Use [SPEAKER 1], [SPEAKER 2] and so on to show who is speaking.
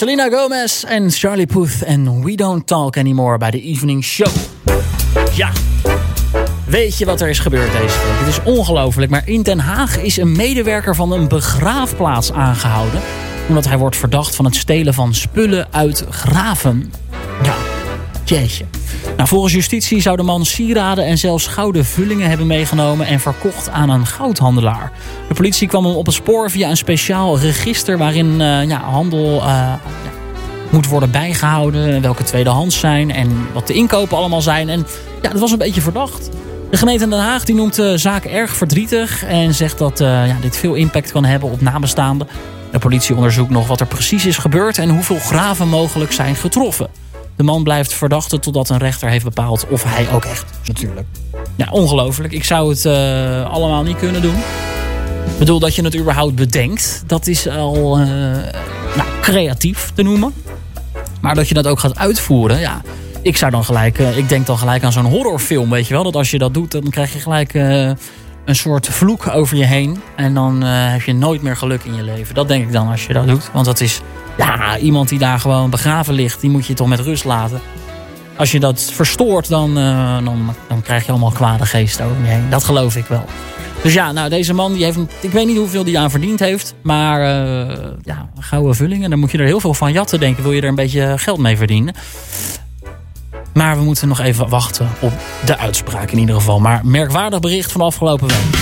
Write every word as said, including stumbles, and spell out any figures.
[SPEAKER 1] Selena Gomez en Charlie Puth en We Don't Talk Anymore bij de Evening Show. Ja, weet je wat er is gebeurd deze week? Het is ongelooflijk, maar in Den Haag is een medewerker van een begraafplaats aangehouden, omdat hij wordt verdacht van het stelen van spullen uit graven. Ja, jeetje. Nou, volgens justitie zou de man sieraden en zelfs gouden vullingen hebben meegenomen en verkocht aan een goudhandelaar. De politie kwam hem op het spoor via een speciaal register waarin uh, ja, handel uh, ja, moet worden bijgehouden, welke tweedehands zijn en wat de inkopen allemaal zijn. En ja, dat was een beetje verdacht. De gemeente Den Haag die noemt de zaak erg verdrietig en zegt dat uh, ja, dit veel impact kan hebben op nabestaanden. De politie onderzoekt nog wat er precies is gebeurd en hoeveel graven mogelijk zijn getroffen. De man blijft verdachte totdat een rechter heeft bepaald of hij ook echt is, natuurlijk. Ja, ongelooflijk. Ik zou het uh, allemaal niet kunnen doen. Ik bedoel, dat je het überhaupt bedenkt, dat is al uh, nou, creatief te noemen. Maar dat je dat ook gaat uitvoeren, ja. Ik zou dan gelijk, uh, ik denk dan gelijk aan zo'n horrorfilm, weet je wel. Dat als je dat doet, dan krijg je gelijk uh, een soort vloek over je heen. En dan uh, heb je nooit meer geluk in je leven. Dat denk ik dan als je dat doet. Want dat is, ja, iemand die daar gewoon begraven ligt, die moet je toch met rust laten. Als je dat verstoort, dan, uh, dan, dan krijg je allemaal kwade geesten over je heen. Dat geloof ik wel. Dus ja, nou, deze man, die heeft, ik weet niet hoeveel die aan verdiend heeft. Maar uh, ja, gouden vullingen, dan moet je er heel veel van jatten, denk ik. Wil je er een beetje geld mee verdienen. Maar we moeten nog even wachten op de uitspraak in ieder geval. Maar merkwaardig bericht van de afgelopen week.